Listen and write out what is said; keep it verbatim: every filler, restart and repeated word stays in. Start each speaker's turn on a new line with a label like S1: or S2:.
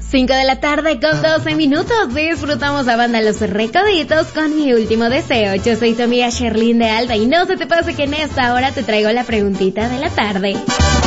S1: cinco de la tarde con doce minutos. Disfrutamos la banda Los Recoditos con Mi Último Deseo. Yo soy tu amiga Sherlyn de Alba y no se te pase que en esta hora te traigo la preguntita de la tarde.